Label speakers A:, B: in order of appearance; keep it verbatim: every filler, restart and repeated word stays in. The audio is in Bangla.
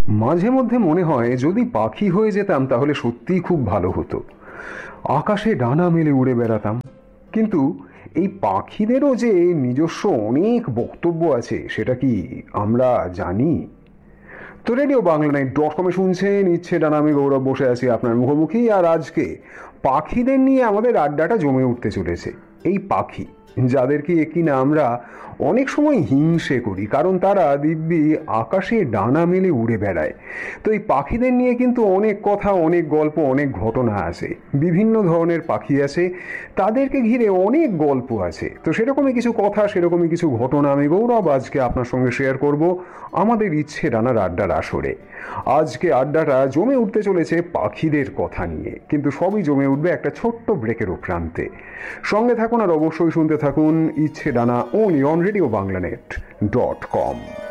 A: মাঝে মধ্যে মনে হয় যদি পাখি হয়ে যেতাম তাহলে সত্যিই খুব ভালো হতো। আকাশে ডানা মেলে উড়ে বেড়াতাম। কিন্তু এই পাখিদেরও যে নিজস্ব অনেক বক্তব্য আছে, সেটা কি আমরা জানি? তো রেডিও বাংলা নাইট ডট কমে শুনছেন ইচ্ছে ডানা, আমি গৌরব বসে আছি আপনার মুখোমুখি। আর আজকে পাখিদের নিয়ে আমাদের আড্ডাটা জমে উঠতে চলেছে। এই পাখি যাদেরকে কিনা আমরা অনেক সময় হিংসে করি, কারণ তারা দিব্যি আকাশে ডানা মেলে উড়ে বেড়ায়। তো এই পাখিদের নিয়ে কিন্তু অনেক কথা, অনেক গল্প, অনেক ঘটনা আছে। বিভিন্ন ধরনের পাখি আছে, তাদেরকে ঘিরে অনেক গল্প আছে। তো সেরকমই কিছু কথা, সেরকমই কিছু ঘটনা আমি গৌরব আজকে আপনার সঙ্গে শেয়ার করব আমাদের ইচ্ছে ডানার আড্ডার আসরে। আজকে আড্ডাটা জমে উঠতে চলেছে পাখিদের কথা নিয়ে, কিন্তু সবই জমে উঠবে একটা ছোট্ট ব্রেকের প্রান্তে। সঙ্গে থাকুন আর অবশ্যই শুনতে থাকুন ইচ্ছে ডানা, only on radio Bangla net dot com.